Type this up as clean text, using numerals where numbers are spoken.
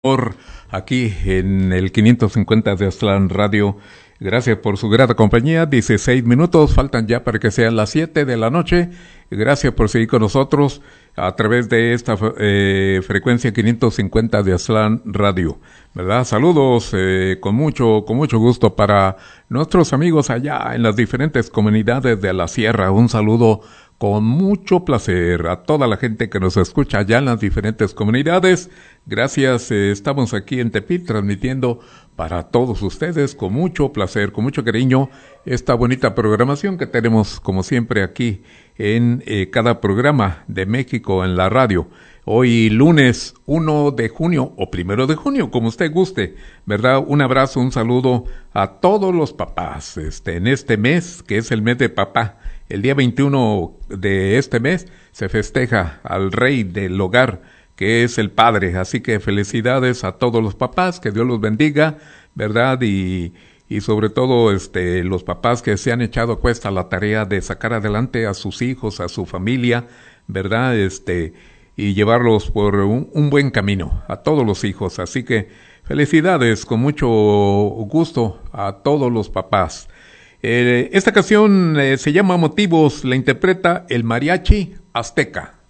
Aquí en el 550 de Aztlán Radio. Gracias por su grata compañía. 16 minutos faltan ya para que sean las 7 de la noche. Gracias por seguir con nosotros a través de esta frecuencia 550 de Aztlán Radio, ¿verdad? Saludos con mucho gusto para nuestros amigos allá en las diferentes comunidades de la sierra. Un saludo con mucho placer a toda la gente que nos escucha allá en las diferentes comunidades. Gracias, estamos aquí en Tepic transmitiendo para todos ustedes con mucho placer, con mucho cariño, esta bonita programación que tenemos como siempre aquí en cada programa de México en la radio. Hoy lunes 1 de junio o 1 de junio, como usted guste, ¿verdad? Un abrazo, un saludo a todos los papás en este mes, que es el mes de papá. El día 21 de este mes se festeja al rey del hogar, que es el padre. Así que felicidades a todos los papás, que Dios los bendiga, ¿verdad? Y sobre todo los papás que se han echado a cuesta la tarea de sacar adelante a sus hijos, a su familia, ¿verdad? Y llevarlos por un buen camino, a todos los hijos. Así que felicidades, con mucho gusto a todos los papás. Esta canción se llama Motivos, la interpreta el Mariachi Azteca.